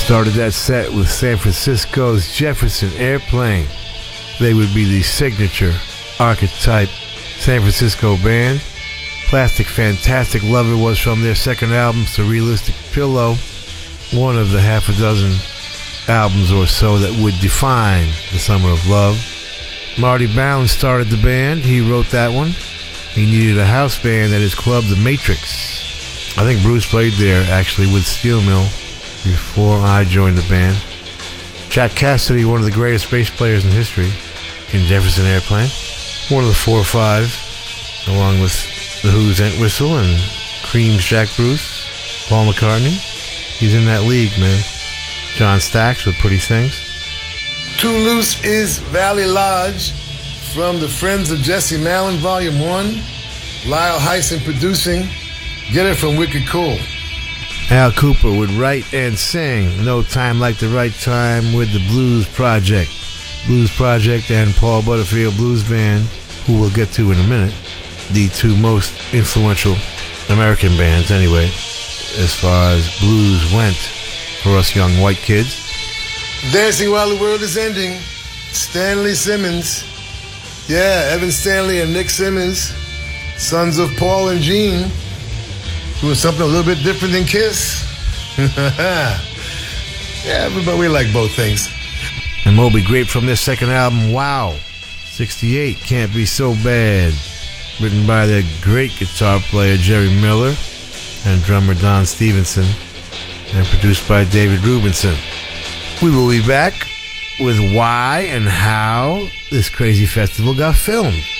Started that set with San Francisco's Jefferson Airplane. They would be the signature archetype San Francisco band. Plastic Fantastic Lover was from their second album, Surrealistic Pillow, one of the half a dozen albums or so that would define the Summer of Love. Marty Balin started the band. He wrote that one. He needed a house band at his club, The Matrix. I think Bruce played there, actually, with Steel Mill before I joined the band. Jack Cassidy, one of the greatest bass players in history, in Jefferson Airplane. One of the 4 or 5, along with The Who's Entwistle and Cream's Jack Bruce, Paul McCartney. He's in that league, man. John Stax with Pretty Things. Too Loose is Valley Lodge from the Friends of Jesse Malin, Volume 1. Lyle Hyson producing. Get it from Wicked Cool. Al Cooper would write and sing No Time Like the Right Time with the Blues Project. Blues Project and Paul Butterfield Blues Band, who we'll get to in a minute. The two most influential American bands, anyway, as far as blues went for us young white kids. Dancing While the World is Ending, Stanley Simmons. Yeah, Evan Stanley and Nick Simmons, sons of Paul and Gene, doing something a little bit different than Kiss. Yeah, but we like both things. And Moby Grape from their second album, Wow, 68, Can't Be So Bad, written by their great guitar player Jerry Miller and drummer Don Stevenson, and produced by David Rubinson. We will be back with why and how this crazy festival got filmed.